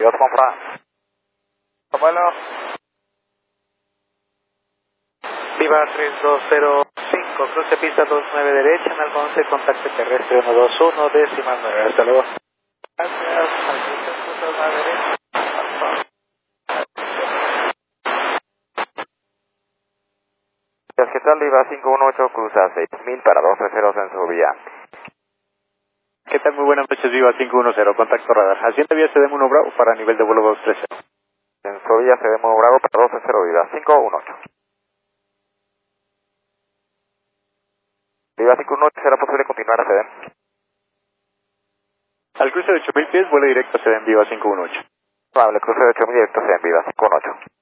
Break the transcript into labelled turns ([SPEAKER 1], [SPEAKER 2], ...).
[SPEAKER 1] Dios compra. Bueno. Viva 3205, cruce pista 29 derecha, en Alfa 11, contacto terrestre 121, decimal 9. Hasta luego. Gracias, cruce 29 derecha. ¿Qué tal? Viva 518, cruza 6000 para 230 en su vía.
[SPEAKER 2] ¿Qué tal? Muy buenas noches, Viva 510, contacto radar. Hacienda vía CDM 1 Bravo para nivel de vuelo 230.
[SPEAKER 1] En su vía se demo Bravo para 230, Viva 518. Viva 518, ¿será posible continuar a CDM?
[SPEAKER 2] Al cruce de 8000 pies, vuelo directo a CDM Viva 518.
[SPEAKER 1] Probable cruce de 8000 directo CDM Viva 518.